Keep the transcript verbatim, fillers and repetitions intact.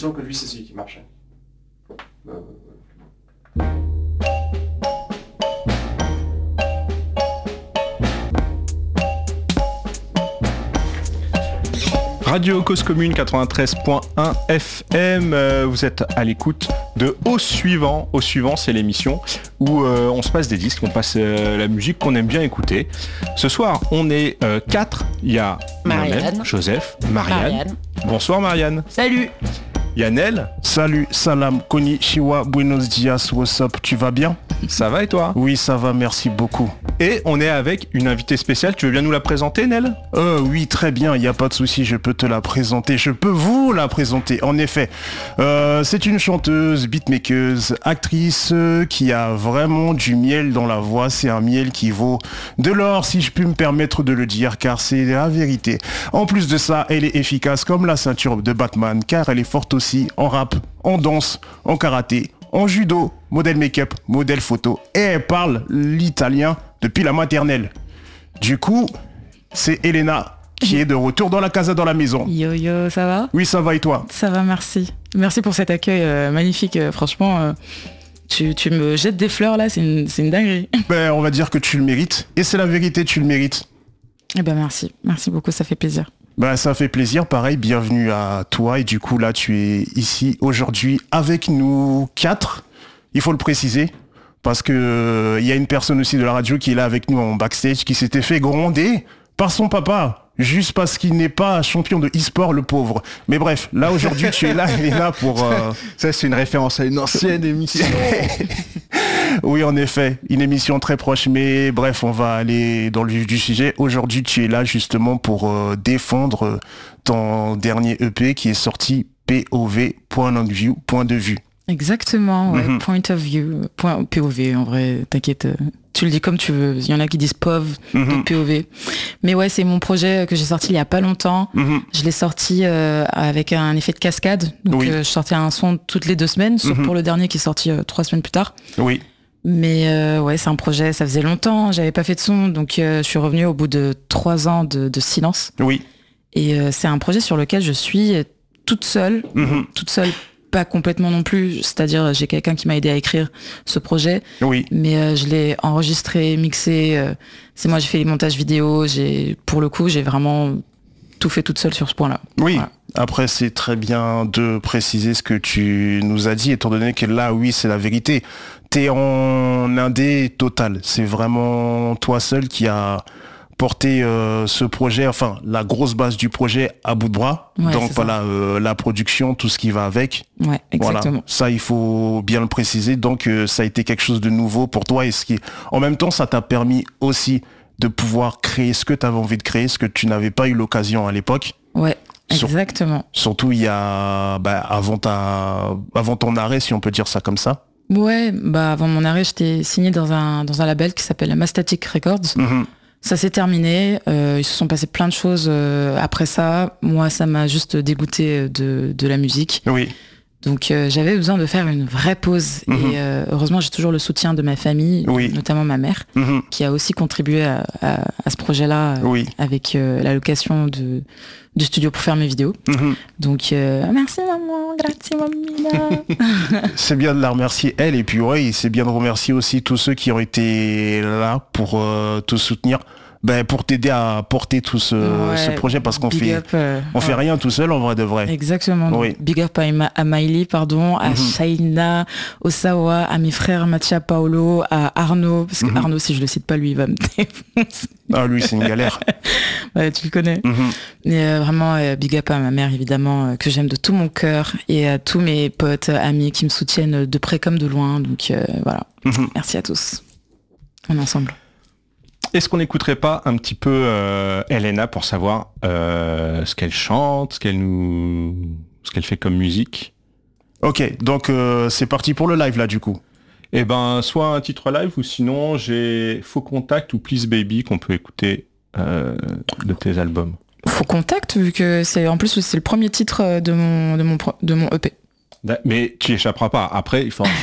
disons que lui c'est celui qui marche. Euh, Radio Cause Commune quatre-vingt-treize point un F M, euh, vous êtes à l'écoute de Au Suivant. Au Suivant, c'est l'émission où euh, on se passe des disques, on passe euh, la musique qu'on aime bien écouter. Ce soir, on est euh, quatre. Il y a Marianne, moi-même, Joseph, Marianne. Marianne. Bonsoir Marianne. Salut. Yannel. Salut, salam, konnichiwa, buenos dias, what's up, tu vas bien? Ça va et toi? Oui, ça va, merci beaucoup. Et on est avec une invitée spéciale, tu veux bien nous la présenter, Nel? Euh, oui, très bien, il n'y a pas de souci, je peux te la présenter, je peux vous la présenter, en effet. Euh, c'est une chanteuse, beatmakeuse, actrice euh, qui a vraiment du miel dans la voix, c'est un miel qui vaut de l'or, si je puis me permettre de le dire, car c'est la vérité. En plus de ça, elle est efficace comme la ceinture de Batman, car elle est forte aussi en rap, en danse, en karaté, en judo, modèle make-up, modèle photo, et elle parle l'italien depuis la maternelle. Du coup, c'est Elena qui est de retour dans la casa dans la maison. Yo yo, ça va? Oui, ça va et toi? Ça va, merci. Merci pour cet accueil euh, magnifique. Euh, franchement, euh, tu, tu me jettes des fleurs là, c'est une, c'est une dinguerie. Ben, on va dire que tu le mérites. Et c'est la vérité, tu le mérites. Eh ben merci, merci beaucoup, ça fait plaisir. Ben, ça fait plaisir, pareil, bienvenue à toi. Et du coup, là, tu es ici aujourd'hui avec nous quatre. Il faut le préciser. Parce que euh, y a une personne aussi de la radio qui est là avec nous en backstage qui s'était fait gronder par son papa. Juste parce qu'il n'est pas champion de e-sport, le pauvre. Mais bref, là aujourd'hui tu es là, Elena, pour... Euh... Ça c'est une référence à une ancienne émission. Oui, en effet, une émission très proche. Mais bref, on va aller dans le vif du sujet. Aujourd'hui tu es là justement pour euh, défendre ton dernier E P qui est sorti P O V, point of view, point de vue. Exactement, ouais. Mhm. Point of view, point P O V en vrai, t'inquiète, euh, tu le dis comme tu veux, il y en a qui disent P O V, Mhm. d'autres P O V. Mais ouais, c'est mon projet que j'ai sorti il y a pas longtemps, Mhm. je l'ai sorti euh, avec un effet de cascade, donc Oui. euh, je sortais un son toutes les deux semaines, sauf Mhm. pour le dernier qui est sorti euh, trois semaines plus tard. Oui. Mais euh, ouais, c'est un projet, ça faisait longtemps, j'avais pas fait de son, donc euh, je suis revenue au bout de trois ans de, de silence. Oui. Et euh, c'est un projet sur lequel je suis toute seule, Mhm. toute seule, pas complètement non plus, c'est-à-dire j'ai quelqu'un qui m'a aidé à écrire ce projet, Oui. mais euh, je l'ai enregistré, mixé, euh, c'est moi j'ai fait les montages vidéo, j'ai pour le coup j'ai vraiment tout fait toute seule sur ce point-là. Oui. Voilà. Après, c'est très bien de préciser ce que tu nous as dit, étant donné que là, oui, c'est la vérité. T'es en indé total. C'est vraiment toi seul qui a porté euh, ce projet, enfin, la grosse base du projet à bout de bras. Ouais, Donc c'est voilà, euh, la production, tout ce qui va avec. Ouais, exactement. Voilà. Ça, il faut bien le préciser. Donc, euh, ça a été quelque chose de nouveau pour toi. Et ce qui, en même temps, ça t'a permis aussi de pouvoir créer ce que tu avais envie de créer, ce que tu n'avais pas eu l'occasion à l'époque. Ouais, Sur- exactement. Surtout il y a bah, avant ta avant ton arrêt, si on peut dire ça comme ça. Ouais, bah avant mon arrêt, j'étais signée dans un dans un label qui s'appelle Mastatic Records. Mhm. Ça s'est terminé, euh, il se sont passées plein de choses euh, après ça. Moi, ça m'a juste dégoûté de, de la musique. Oui. Donc euh, j'avais besoin de faire une vraie pause. Mhm. Et euh, heureusement, j'ai toujours le soutien de ma famille, Oui. notamment ma mère, Mhm. qui a aussi contribué à, à, à ce projet-là euh, Oui. avec euh, la location de, du studio pour faire mes vidéos. Mhm. Donc euh, merci maman, grazie mamina. C'est bien de la remercier elle et puis ouais, c'est bien de remercier aussi tous ceux qui ont été là pour euh, te soutenir, ben, pour t'aider à porter tout ce, Ouais, ce projet parce qu'on big fait up, euh, on fait ouais. rien tout seul en vrai de vrai. Exactement. Donc, Oui. Big up à, Ima- à Miley, pardon, à Mhm. Shaina, Osawa, à mes frères Mattia Paolo, à Arnaud, parce que Mhm. Arnaud, si je le cite pas, lui, il va me défoncer. Ah lui c'est une galère. Ouais, tu le connais. Mhm. Mais euh, vraiment, euh, big up à ma mère, évidemment, euh, que j'aime de tout mon cœur, et à tous mes potes, amis qui me soutiennent de près comme de loin. Donc euh, voilà, Mhm. merci à tous. On est ensemble. Est-ce qu'on n'écouterait pas un petit peu euh, Elena pour savoir euh, ce qu'elle chante, ce qu'elle nous, ce qu'elle fait comme musique? Ok, donc euh, c'est parti pour le live là du coup. Eh ben, soit un titre live ou sinon j'ai Faux Contact ou Please Baby qu'on peut écouter euh, de tes albums. Faut contact, vu que c'est en plus c'est le premier titre de mon de mon pro- de mon E P. Mais tu y échapperas pas. Après, il faut